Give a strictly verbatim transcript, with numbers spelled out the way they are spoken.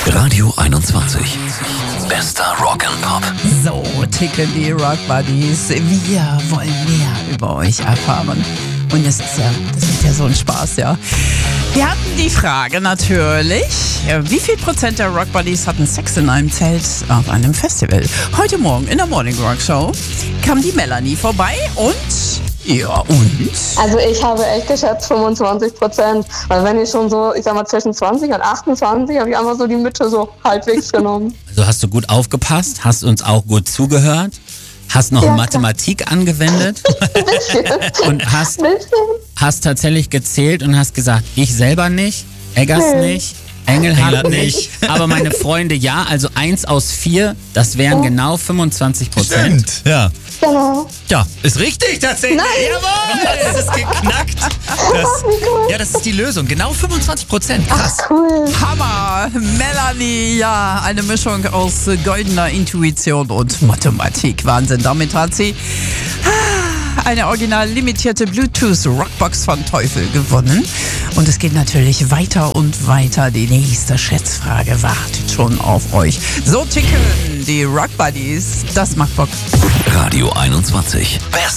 Radio einundzwanzig. Bester Rock and Pop. So ticken die Rock Buddies. Wir wollen mehr über euch erfahren. Und das ist ja, das ist ja so ein Spaß, ja. Wir hatten die Frage natürlich, wie viel Prozent der Rock Buddies hatten Sex in einem Zelt auf einem Festival? Heute Morgen in der Morning Rock Show kam die Melanie vorbei und... Ja, und? Also ich habe echt geschätzt fünfundzwanzig Prozent. Weil wenn ich schon so, ich sag mal zwischen zwanzig und achtundzwanzig, habe ich einfach so die Mitte so halbwegs genommen. Also hast du gut aufgepasst, hast uns auch gut zugehört, hast noch Ja, Mathematik klar. angewendet und hast, Bisschen. hast tatsächlich gezählt und hast gesagt, ich selber nicht, Eggers Nee. nicht, Engelhardt Engelhardt nicht, aber meine Freunde ja, also eins aus vier, das wären genau fünfundzwanzig Prozent. Stimmt, ja. Genau. Ja, ist richtig tatsächlich. Nein. Jawohl, es ist geknackt. Das, Wie cool. ja, das ist die Lösung. Genau fünfundzwanzig Prozent. Krass. Cool. Hammer! Melanie, ja, eine Mischung aus äh, goldener Intuition und Mathematik. Wahnsinn, damit hat sie ah, eine original limitierte Bluetooth-Rockbox von Teufel gewonnen. Und es geht natürlich weiter und weiter. Die nächste Schätzfrage wartet schon auf euch. So ticken die Rock Buddies. Das macht Bock. Radio einundzwanzig. Bester